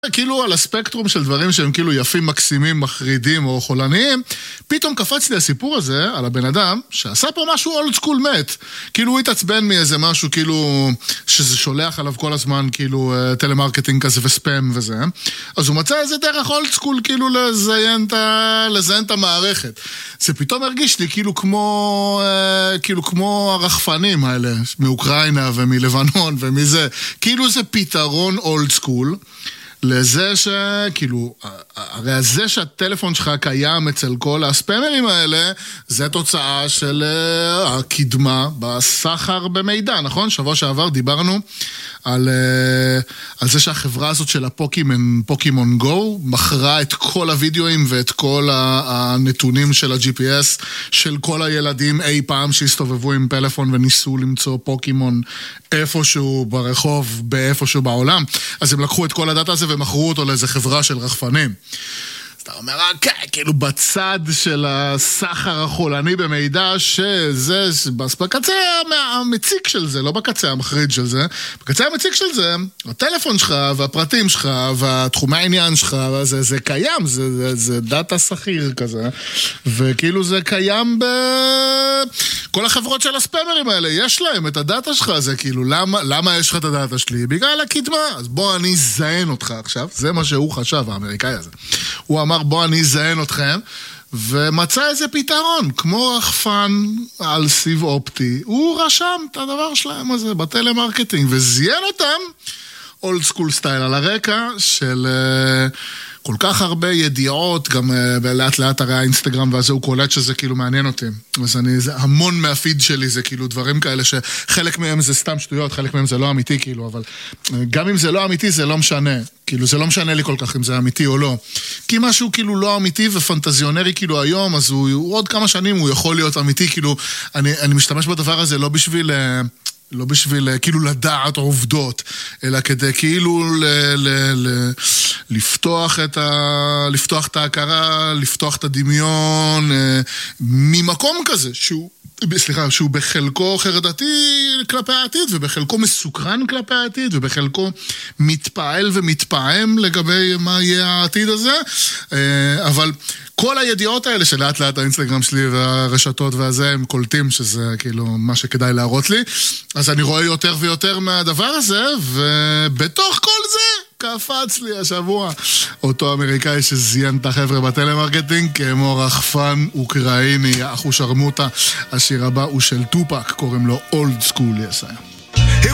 כאילו על הספקטרום של דברים שהם כאילו יפים, מקסימים, מחרידים או חולניים, פתאום קפץ לי הסיפור הזה על הבן אדם שעשה פה משהו אולד סקול מת. כאילו הוא התעצבן מאיזה משהו כאילו שזה שולח עליו כל הזמן כאילו טלמרקטינג כזה וספאם וזה. אז הוא מצא איזה דרך אולד סקול כאילו לזיין את המערכת. זה פתאום הרגיש לי כאילו כמו הרחפנים האלה מאוקראינה ומלבנון ומזה. כאילו זה פתרון אולד סקול. לזה שכאילו, הרי זה שהטלפון שלך קיים אצל כל הספאמרים האלה, זה תוצאה של הקדמה בסחר במידע, נכון? שבוע שעבר דיברנו על זה שהחברה הזאת של פוקימון גו, מכרה את כל הוידאוים ואת כל הנתונים של ה-GPS של כל הילדים אי פעם שהסתובבו עם פלאפון וניסו למצוא פוקימון איפשהו ברחוב, באיפשהו בעולם. אז הם לקחו את כל הדאטה הזה ומכרו אותו לאיזה חברה של רחפנים. אז אתה אומר, כן, כאילו בצד של הסחר החולני במידע שזה, בקצה המציק של זה, לא בקצה המחריד של זה, בקצה המציק של זה, הטלפון שלך והפרטים שלך והתחומי העניין שלך, זה קיים, זה דאטה שכיר כזה, וכאילו זה קיים כל החברות של הספאמרים האלה, יש להם את הדאטה שלך, זה כאילו, למה יש לך את הדאטה שלי? בגלל הקדמה, אז בוא אני זיין אותך עכשיו, זה מה שהוא חשב, האמריקאי הזה. הוא אמר, בוא אני זיין אתכם, ומצא איזה פתרון, כמו רחפן על סיב אופטי, הוא רשם את הדבר שלהם הזה בטלמרקטינג, וזיין אותם, אולד סקול סטייל, על הרקע של כל כך הרבה ידיעות, גם לאט לאט הרי האינסטגרם והזה, הוא קולט שזה כאילו מעניין אותי. אז המון מהפיד שלי זה כאילו דברים כאלה שחלק מהם זה סתם שטויות, חלק מהם זה לא אמיתי כאילו, אבל גם אם זה לא אמיתי זה לא משנה. כאילו זה לא משנה לי כל כך אם זה אמיתי או לא. כי משהו כאילו לא אמיתי ופנטזיונרי כאילו היום, אז הוא עוד כמה שנים הוא יכול להיות אמיתי, כאילו אני משתמש בדבר הזה לא בשביל כאילו לדעת עובדות, אלא כדי כאילו לפתוח את ההכרה, לפתוח את הדמיון, ממקום כזה, שהוא בחלקו חרדתי כלפי העתיד, ובחלקו מסוקרן כלפי העתיד, ובחלקו מתפעל ומתפעם לגבי מה יהיה העתיד הזה, אבל כל הידיעות האלה שלאט לאט האינסטגרם שלי והרשתות והזה, הם קולטים שזה כאילו מה שכדאי להראות לי, אז אני רואה יותר ויותר מהדבר הזה, ובתוך כל זה קפץ לי השבוע אותו אמריקאי שזיין את החבר'ה בטלמרקטינג כמו רחפן אוקראיני, אחו שרמוטה. השיר הבא הוא של טופק, קוראים לו אולד סקול יסיים.